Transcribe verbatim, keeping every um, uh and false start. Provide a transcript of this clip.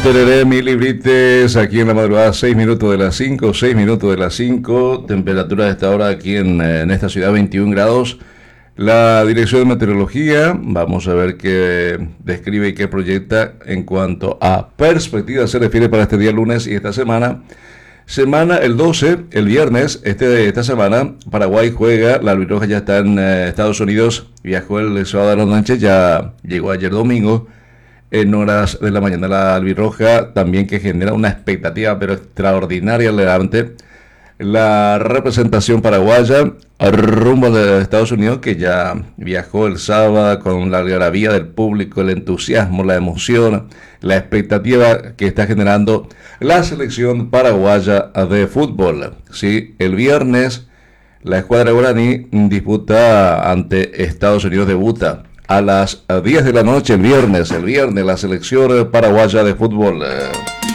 Tereré, mi librites, aquí en la madrugada, seis minutos de las cinco, seis minutos de las cinco, temperatura de esta hora aquí en, en esta ciudad, veintiún grados. La Dirección de Meteorología, vamos a ver qué describe y qué proyecta en cuanto a perspectiva se refiere para este día lunes y esta semana. Semana el doce, el viernes, este, esta semana, Paraguay juega, la albirroja ya está en eh, Estados Unidos, viajó el sábado de la noche, ya llegó ayer domingo, en horas de la mañana la albirroja, también que genera una expectativa pero extraordinaria delante. La representación paraguaya rumbo de Estados Unidos, que ya viajó el sábado con la algarabía del público, el entusiasmo, la emoción, la expectativa que está generando la selección paraguaya de fútbol. Sí, el viernes la escuadra guaraní disputa ante Estados Unidos, debuta a las diez de la noche el viernes, el viernes la selección paraguaya de fútbol.